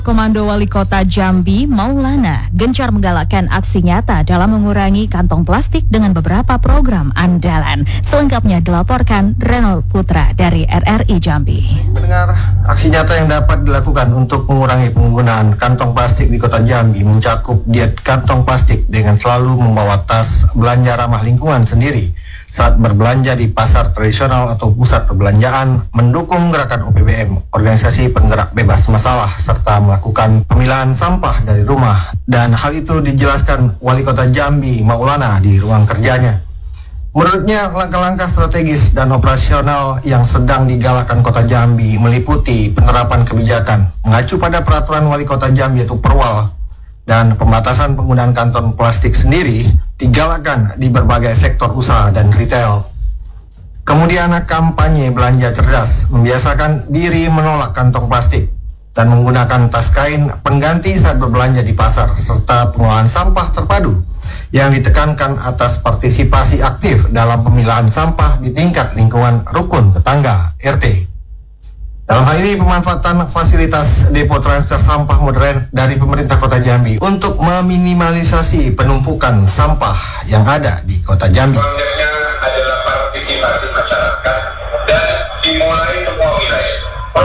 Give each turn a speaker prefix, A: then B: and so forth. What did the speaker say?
A: Komando Wali Kota Jambi, Maulana, gencar menggalakkan aksi nyata dalam mengurangi kantong plastik dengan beberapa program andalan. Selengkapnya dilaporkan Renol Putra dari RRI Jambi.
B: Mendengar aksi nyata yang dapat dilakukan untuk mengurangi penggunaan kantong plastik di Kota Jambi mencakup diet kantong plastik dengan selalu membawa tas belanja ramah lingkungan sendiri saat berbelanja di pasar tradisional atau pusat perbelanjaan, mendukung gerakan OPBM, organisasi penggerak bebas masalah, serta melakukan pemilahan sampah dari rumah. Dan hal itu dijelaskan Wali Kota Jambi, Maulana, di ruang kerjanya. Menurutnya, langkah-langkah strategis dan operasional yang sedang digalakkan Kota Jambi meliputi penerapan kebijakan mengacu pada peraturan Wali Kota Jambi yaitu Perwal, dan pembatasan penggunaan kantong plastik sendiri digalakkan di berbagai sektor usaha dan retail. Kemudian kampanye belanja cerdas, membiasakan diri menolak kantong plastik dan menggunakan tas kain pengganti saat berbelanja di pasar, serta pengolahan sampah terpadu yang ditekankan atas partisipasi aktif dalam pemilahan sampah di tingkat lingkungan rukun tetangga RT. Dalam hal ini pemanfaatan fasilitas depo transfer sampah modern dari pemerintah Kota Jambi untuk meminimalisasi penumpukan sampah yang ada di Kota Jambi.
C: Konsepnya adalah partisipasi masyarakat dan dimulai semua wilayah.